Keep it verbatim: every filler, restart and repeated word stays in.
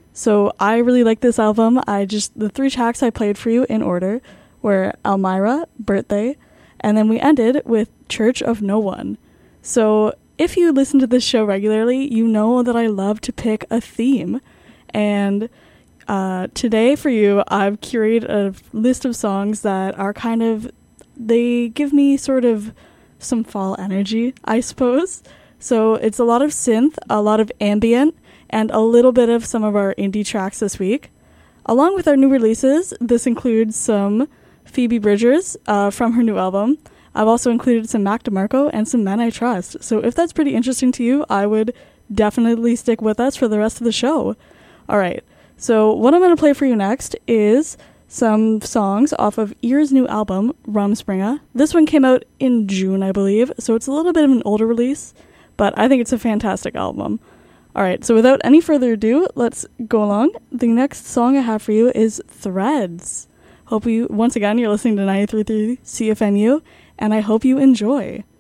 So I really like this album. I just, the three tracks I played for you in order were Elmira, Birthday, and then we ended with Church of No One. So if you listen to this show regularly, you know that I love to pick a theme. And uh, today for you, I've curated a list of songs that are kind of, they give me sort of some fall energy, I suppose. So it's a lot of synth, a lot of ambient, and a little bit of some of our indie tracks this week. Along with our new releases, this includes some Phoebe Bridgers uh, from her new album. I've also included some Mac DeMarco and some Men I Trust. So if that's pretty interesting to you, I would definitely stick with us for the rest of the show. All right, so what I'm going to play for you next is some songs off of Ear's new album, Rumspringa. This one came out in June, I believe, so it's a little bit of an older release, but I think it's a fantastic album. All right, so without any further ado, let's go along. The next song I have for you is Threads. Hope you, once again, you're listening to ninety-three point three C F M U, and I hope you enjoy.